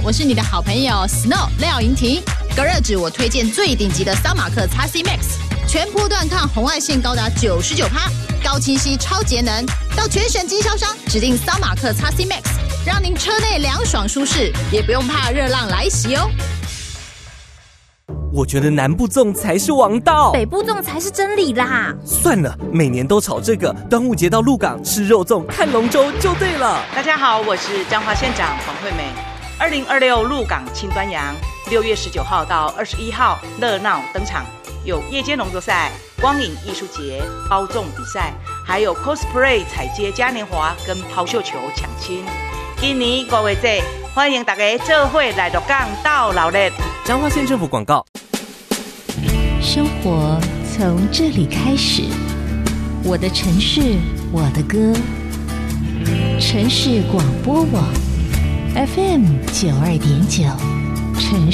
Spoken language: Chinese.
我是你的好朋友 Snow 廖莹婷。隔热纸我推荐最顶级的桑马克 XC Max， 全波段抗红外线高达 99%， 高清晰超节能。到全省经销商指定桑马克 XC Max， 让您车内凉爽舒适，也不用怕热浪来袭哦。 我觉得南部粽才是王道， 北部粽才是真理啦。 算了，每年都炒这个，端午节到鹿港吃肉粽看龙舟就对了。 大家好，我是彰化县长黄惠美。2026鹿港庆端阳，6月19号到21号热闹登场，有夜间龙舟赛、光影艺术节、包粽比赛，还有 cosplay 彩街嘉年华跟抛绣球抢亲。今年5月节，欢迎大家做伙来鹿港斗热闹。 彰化县政府广告。 生活从这里开始，我的城市，我的歌。城市广播网 FM92.9，城市。